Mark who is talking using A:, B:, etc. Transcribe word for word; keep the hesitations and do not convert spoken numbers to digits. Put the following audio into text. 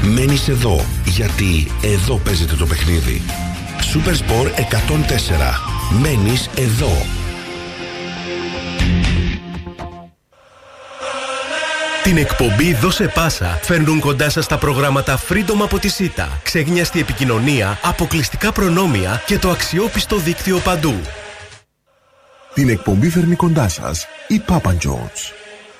A: Μένεις εδώ, γιατί εδώ παίζεται το παιχνίδι. Supersport εκατόν τέσσερα. Μένεις εδώ.
B: Την εκπομπή Δώσε Πάσα φέρνουν κοντά σας τα προγράμματα Freedom από τη ΣΥΤΑ, ξεγνιαστή επικοινωνία, αποκλειστικά προνόμια και το αξιόπιστο δίκτυο παντού.
C: Την εκπομπή φέρνει κοντά σας η Papa John's.